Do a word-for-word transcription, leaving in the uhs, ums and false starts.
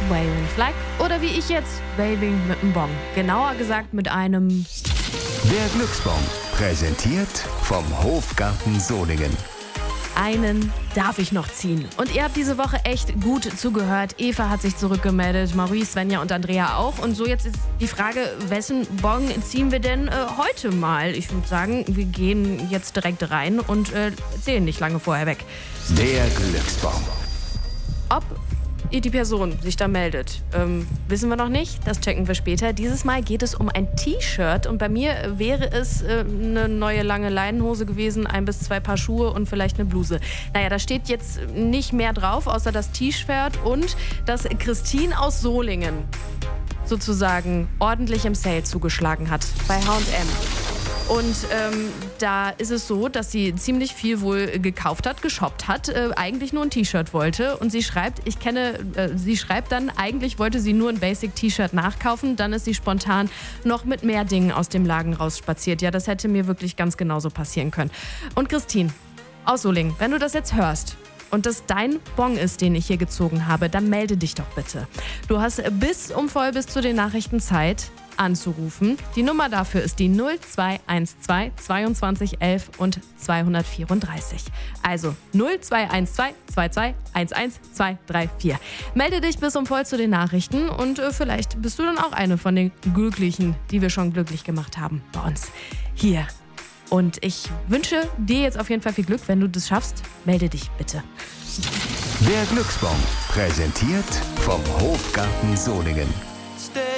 Waving Flag oder wie ich jetzt, Waving mit einem Bong. Genauer gesagt mit einem... Der Glücksbon, präsentiert vom Hofgarten Solingen. Einen darf ich noch ziehen. Und ihr habt diese Woche echt gut zugehört. Eva hat sich zurückgemeldet, Maurice, Svenja und Andrea auch. Und so jetzt ist die Frage, wessen Bon ziehen wir denn äh, heute mal? Ich würde sagen, wir gehen jetzt direkt rein und äh, erzählen nicht lange vorher weg. Der Glücksbon. Ob die Person sich da meldet, ähm, wissen wir noch nicht. Das checken wir später. Dieses Mal geht es um ein T-Shirt und bei mir wäre es äh, eine neue lange Leinenhose gewesen, ein bis zwei Paar Schuhe und vielleicht eine Bluse. Naja, da steht jetzt nicht mehr drauf, außer das T-Shirt und dass Christine aus Solingen sozusagen ordentlich im Sale zugeschlagen hat bei H und M. Und ähm, da ist es so, dass sie ziemlich viel wohl gekauft hat, geshoppt hat, äh, eigentlich nur ein T-Shirt wollte. Und sie schreibt, ich kenne, äh, sie schreibt dann, eigentlich wollte sie nur ein Basic-T-Shirt nachkaufen. Dann ist sie spontan noch mit mehr Dingen aus dem Laden rausspaziert. Ja, das hätte mir wirklich ganz genauso passieren können. Und Christine aus Solingen, wenn du das jetzt hörst und das dein Bon ist, den ich hier gezogen habe, dann melde dich doch bitte. Du hast bis um voll bis zu den Nachrichten Zeit anzurufen. Die Nummer dafür ist die null zwei eins zwei zweiundzwanzig elf und zweihundertvierunddreißig. Also null zwei eins zwei zweiundzwanzig elf zwei drei vier. Melde dich bis um voll zu den Nachrichten und äh, vielleicht bist du dann auch eine von den Glücklichen, die wir schon glücklich gemacht haben bei uns hier. Und ich wünsche dir jetzt auf jeden Fall viel Glück. Wenn du das schaffst, melde dich bitte. Der Glücksbon, präsentiert vom Hofgarten Solingen.